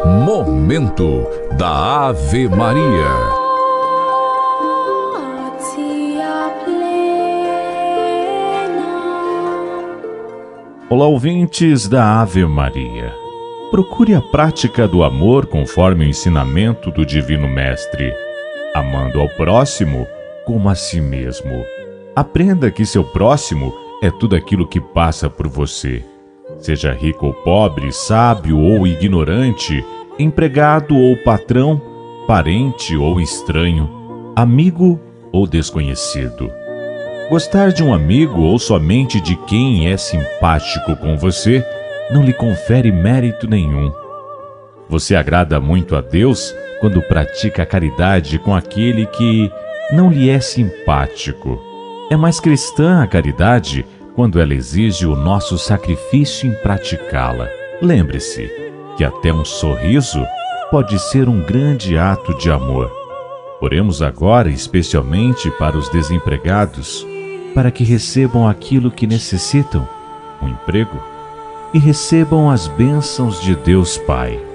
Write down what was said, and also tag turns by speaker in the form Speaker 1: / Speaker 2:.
Speaker 1: Momento da Ave Maria.
Speaker 2: Olá, ouvintes da Ave Maria. Procure a prática do amor conforme o ensinamento do Divino Mestre, amando ao próximo como a si mesmo. Aprenda que seu próximo é tudo aquilo que passa por você. Seja rico ou pobre, sábio ou ignorante, empregado ou patrão, parente ou estranho, amigo ou desconhecido. Gostar de um amigo ou somente de quem é simpático com você não lhe confere mérito nenhum. Você agrada muito a Deus quando pratica a caridade com aquele que não lhe é simpático. É mais cristã a caridade quando ela exige o nosso sacrifício em praticá-la. Lembre-se que até um sorriso pode ser um grande ato de amor. Oremos agora especialmente para os desempregados, para que recebam aquilo que necessitam, um emprego, e recebam as bênçãos de Deus Pai.